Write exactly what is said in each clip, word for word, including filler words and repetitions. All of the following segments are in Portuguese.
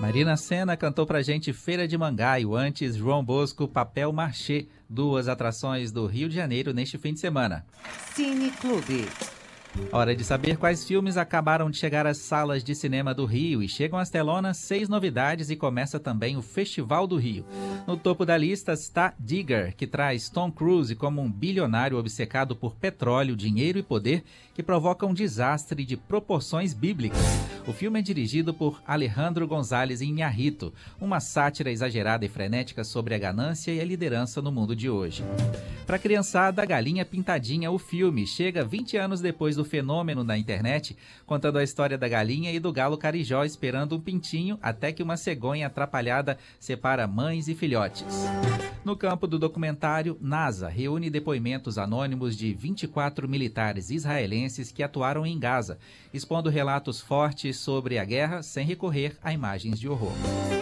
Marina Sena cantou pra gente Feira de Mangaio, antes João Bosco, Papel Machê, duas atrações do Rio de Janeiro neste fim de semana. Cine Clube. Hora de saber quais filmes acabaram de chegar às salas de cinema do Rio e chegam às telonas seis novidades e começa também o Festival do Rio. No topo da lista está Digger, que traz Tom Cruise como um bilionário obcecado por petróleo, dinheiro e poder que provoca um desastre de proporções bíblicas. O filme é dirigido por Alejandro González Iñárritu, uma sátira exagerada e frenética sobre a ganância e a liderança no mundo de hoje. Para a criançada, Galinha Pintadinha, o filme, chega vinte anos depois do fenômeno na internet, contando a história da galinha e do galo carijó esperando um pintinho até que uma cegonha atrapalhada separa mães e filhotes. No campo do documentário, NASA reúne depoimentos anônimos de vinte e quatro militares israelenses que atuaram em Gaza, expondo relatos fortes sobre a guerra sem recorrer a imagens de horror.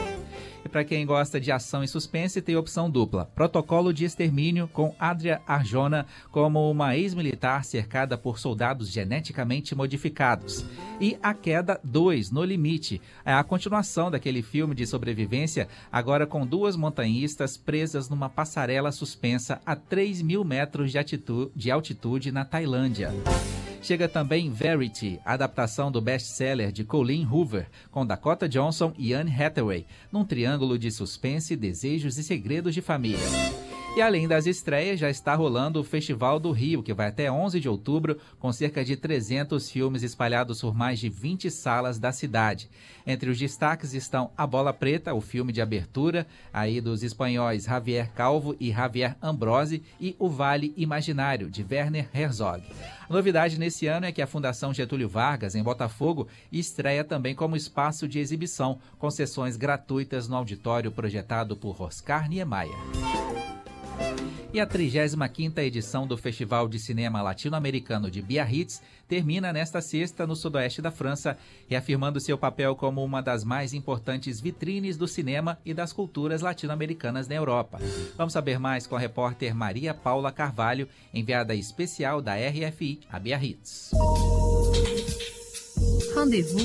E para quem gosta de ação e suspense, tem opção dupla. Protocolo de Extermínio, com Adria Arjona como uma ex-militar cercada por soldados geneticamente modificados. E A Queda dois, No Limite, é a continuação daquele filme de sobrevivência, agora com duas montanhistas presas numa passarela suspensa a três mil metros de, atitude, de altitude na Tailândia. Chega também Verity, adaptação do best-seller de Colleen Hoover, com Dakota Johnson e Anne Hathaway, num triângulo de suspense, desejos e segredos de família. E além das estreias, já está rolando o Festival do Rio, que vai até onze de outubro, com cerca de trezentos filmes espalhados por mais de vinte salas da cidade. Entre os destaques estão A Bola Preta, o filme de abertura, aí dos espanhóis Javier Calvo e Javier Ambrosi, e O Vale Imaginário, de Werner Herzog. A novidade nesse ano é que a Fundação Getúlio Vargas, em Botafogo, estreia também como espaço de exibição, com sessões gratuitas no auditório projetado por Oscar Niemeyer. E a trigésima quinta edição do Festival de Cinema Latino-Americano de Biarritz termina nesta sexta no sudoeste da França, reafirmando seu papel como uma das mais importantes vitrines do cinema e das culturas latino-americanas na Europa. Vamos saber mais com a repórter Maria Paula Carvalho, enviada especial da R F I a Biarritz. Rendez-vous